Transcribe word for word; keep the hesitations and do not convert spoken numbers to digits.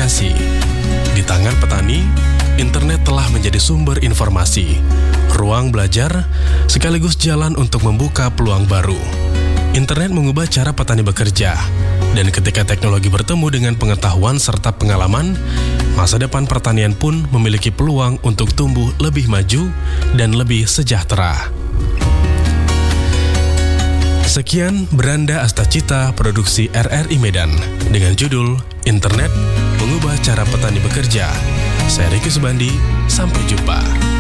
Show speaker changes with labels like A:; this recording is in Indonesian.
A: komunikasi. Di tangan petani, internet telah menjadi sumber informasi, ruang belajar, sekaligus jalan untuk membuka peluang baru. Internet mengubah cara petani bekerja, dan ketika teknologi bertemu dengan pengetahuan serta pengalaman, masa depan pertanian pun memiliki peluang untuk tumbuh lebih maju dan lebih sejahtera. Sekian Beranda Astacita produksi R R I Medan dengan judul Internet Mengubah Cara Petani Bekerja. Saya Ricky Subandi, sampai jumpa.